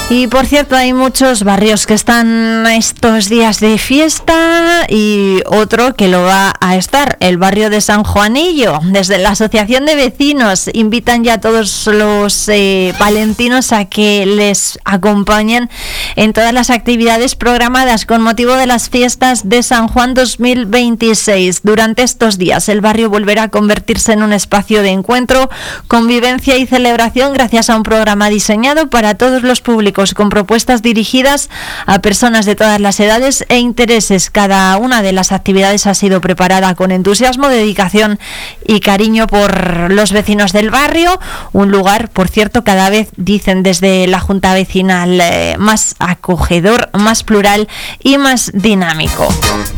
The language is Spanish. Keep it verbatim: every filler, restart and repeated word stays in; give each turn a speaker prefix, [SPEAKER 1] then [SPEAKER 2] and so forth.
[SPEAKER 1] Y por cierto, hay muchos barrios que están estos días de fiesta y otro que lo va a estar, el barrio de San Juanillo. Desde la Asociación de Vecinos invitan ya a todos los eh, palentinos a que les acompañen en todas las actividades programadas con motivo de las fiestas de San Juan dos mil veintiséis. Durante estos días el barrio volverá a convertirse en un espacio de encuentro, convivencia y celebración gracias a un programa diseñado para todos los públicos, con propuestas dirigidas a personas de todas las edades e intereses. Cada una de las actividades ha sido preparada con entusiasmo, dedicación y cariño por los vecinos del barrio. Un lugar, por cierto, cada vez, dicen desde la Junta Vecinal, eh, más acogedor, más plural y más dinámico.